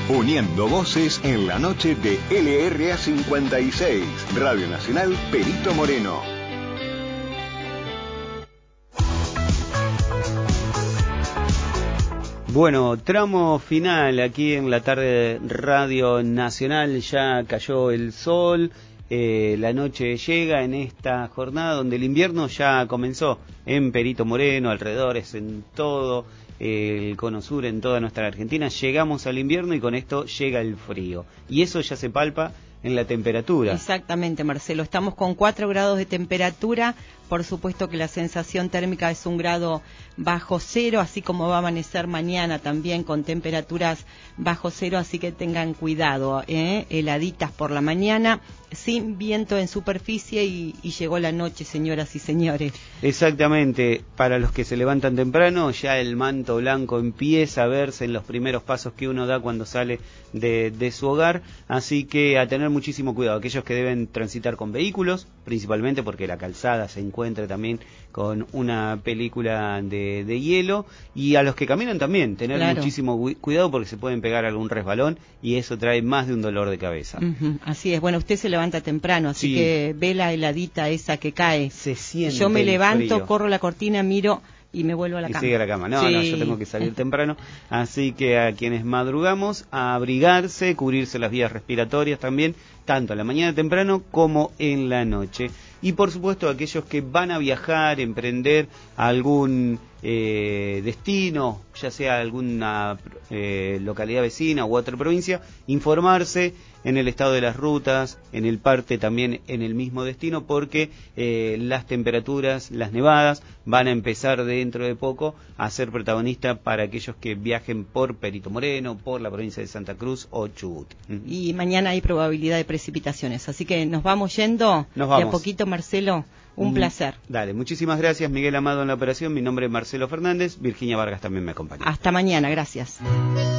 uniendo voces en la noche de LRA 56, Radio Nacional Perito Moreno. Bueno, tramo final aquí en la tarde de Radio Nacional, ya cayó el sol, la noche llega en esta jornada donde el invierno ya comenzó en Perito Moreno, alrededores, en todo el cono sur, en toda nuestra Argentina. Llegamos al invierno y con esto llega el frío, y eso ya se palpa en la temperatura. Exactamente, Marcelo, estamos con 4 grados de temperatura. Por supuesto que la sensación térmica es 1 grado bajo cero, así como va a amanecer mañana también con temperaturas bajo cero, así que tengan cuidado, heladitas por la mañana, sin viento en superficie y llegó la noche, señoras y señores. Exactamente, para los que se levantan temprano, ya el manto blanco empieza a verse en los primeros pasos que uno da cuando sale de su hogar, así que a tener muchísimo cuidado, aquellos que deben transitar con vehículos, principalmente porque la calzada se encuentra también con una película de hielo, y a los que caminan también, tener muchísimo cuidado porque se pueden pegar algún resbalón y eso trae más de un dolor de cabeza. Así es, bueno, usted se levanta temprano, así que ve la heladita esa que cae. Se siente. Yo me levanto, frío. Corro la cortina, miro y me vuelvo a la cama. Y sigue a la cama. No, yo tengo que salir temprano, así que a quienes madrugamos, a abrigarse, cubrirse las vías respiratorias también, tanto en la mañana temprano como en la noche. Y por supuesto aquellos que van a viajar, emprender algún destino, ya sea alguna localidad vecina u otra provincia, informarse en el estado de las rutas, en el parte también en el mismo destino, porque las temperaturas, las nevadas, van a empezar dentro de poco a ser protagonista para aquellos que viajen por Perito Moreno, por la provincia de Santa Cruz o Chubut. Y mañana hay probabilidad de precipitaciones, así que nos vamos yendo de a poquito, Marcelo. Un placer. Dale, muchísimas gracias, Miguel Amado en la operación. Mi nombre es Marcelo Fernández, Virginia Vargas también me acompaña. Hasta mañana, gracias.